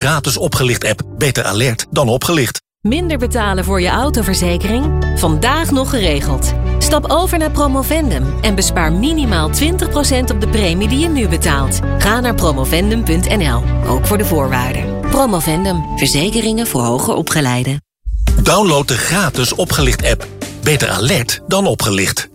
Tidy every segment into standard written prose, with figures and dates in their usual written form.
gratis Opgelicht-app. Beter alert dan opgelicht. Minder betalen voor je autoverzekering? Vandaag nog geregeld. Stap over naar Promovendum en bespaar minimaal 20% op de premie die je nu betaalt. Ga naar promovendum.nl, ook voor de voorwaarden. Promovendum, verzekeringen voor hoger opgeleiden. Download de gratis Opgelicht-app. Beter alert dan opgelicht.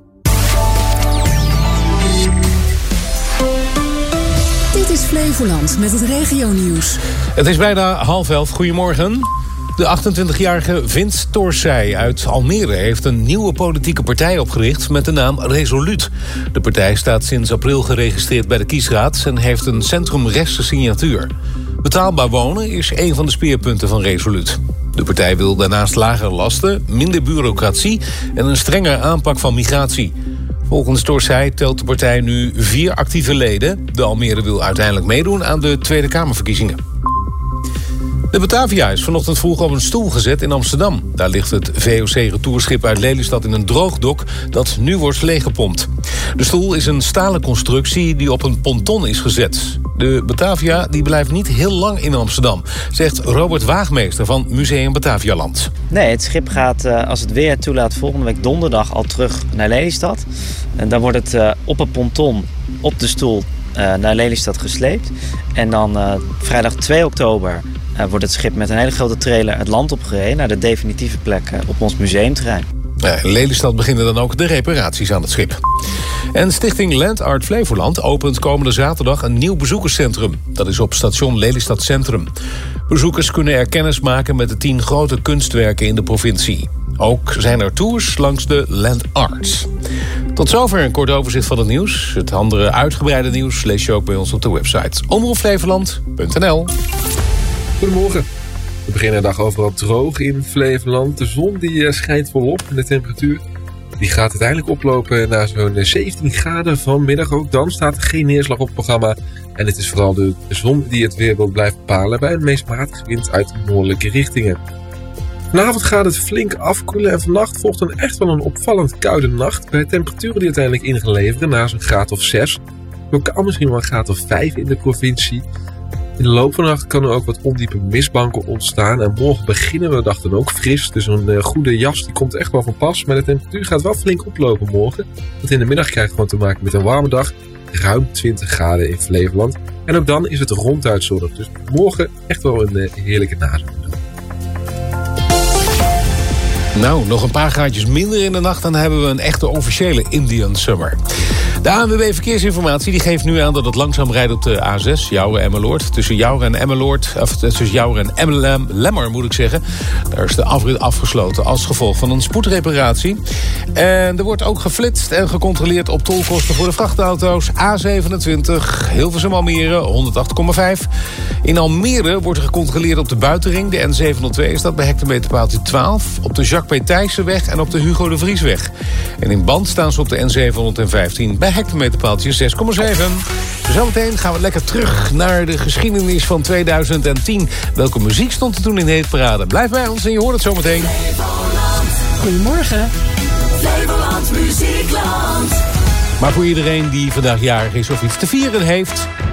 Dit is Flevoland met het regionieuws. Het is bijna 10:30. Goedemorgen. De 28-jarige Vince Torsij uit Almere heeft een nieuwe politieke partij opgericht met de naam Resoluut. De partij staat sinds april geregistreerd bij de kiesraad en heeft een centrumrechtse signatuur. Betaalbaar wonen is een van de speerpunten van Resoluut. De partij wil daarnaast lagere lasten, minder bureaucratie en een strengere aanpak van migratie. Volgens Torsij telt de partij nu 4 actieve leden. De Almere wil uiteindelijk meedoen aan de Tweede Kamerverkiezingen. De Batavia is vanochtend vroeg op een stoel gezet in Amsterdam. Daar ligt het VOC-retourschip uit Lelystad in een droogdok dat nu wordt leeggepompt. De stoel is een stalen constructie die op een ponton is gezet. De Batavia die blijft niet heel lang in Amsterdam, zegt Robert Waagmeester van Museum Batavialand. Nee, het schip gaat, als het weer toelaat, volgende week donderdag al terug naar Lelystad. En dan wordt het op een ponton op de stoel naar Lelystad gesleept. En dan vrijdag 2 oktober... wordt het schip met een hele grote trailer het land opgereden naar de definitieve plek op ons museumterrein. In Lelystad beginnen dan ook de reparaties aan het schip. En stichting Land Art Flevoland opent komende zaterdag een nieuw bezoekerscentrum. Dat is op station Lelystad Centrum. Bezoekers kunnen er kennis maken met de 10 grote kunstwerken in de provincie. Ook zijn er tours langs de Land Arts. Tot zover een kort overzicht van het nieuws. Het andere uitgebreide nieuws lees je ook bij ons op de website omroepflevoland.nl. Goedemorgen. We beginnen de dag overal droog in Flevoland. De zon die schijnt volop en de temperatuur die gaat uiteindelijk oplopen naar zo'n 17 graden vanmiddag. Ook dan staat er geen neerslag op het programma. En het is vooral de zon die het weer wil blijven bepalen bij een meest matige wind uit noordelijke richtingen. Vanavond gaat het flink afkoelen en vannacht volgt dan echt wel een opvallend koude nacht. Bij temperaturen die uiteindelijk in gaan leveren naar zo'n graad of 6. Lokaal misschien wel een graad of 5 in de provincie. In de loop van de nacht kan er ook wat ondiepe mistbanken ontstaan. En morgen beginnen we de dag dan ook fris. Dus een goede jas die komt echt wel van pas. Maar de temperatuur gaat wel flink oplopen morgen. Want in de middag krijg je gewoon te maken met een warme dag. Ruim 20 graden in Flevoland. En ook dan is het ronduit zonnig. Dus morgen echt wel een heerlijke nazomer. Nou, nog een paar graadjes minder in de nacht, dan hebben we een echte officiële Indian Summer. De ANWB Verkeersinformatie die geeft nu aan dat het langzaam rijdt op de A6, Jouren-Emmeloord. Tussen Jouren en Emmeloord, of tussen Jouren en Lemmer moet ik zeggen. Daar is de afrit afgesloten als gevolg van een spoedreparatie. En er wordt ook geflitst en gecontroleerd op tolkosten voor de vrachtauto's. A27, Hilversum-Almere, 108,5. In Almere wordt er gecontroleerd op de buitenring. De N702 is dat bij hectometerpaaltje 12. Op de Jacques P. Thijssenweg en op de Hugo de Vriesweg. En in Band staan ze op de N715 bij hectometerpaaltje 6,7. Zometeen gaan we lekker terug naar de geschiedenis van 2010. Welke muziek stond er toen in de hitparade? Blijf bij ons en je hoort het zometeen. Goedemorgen. Flevoland Muziekland. Maar voor iedereen die vandaag jarig is of iets te vieren heeft,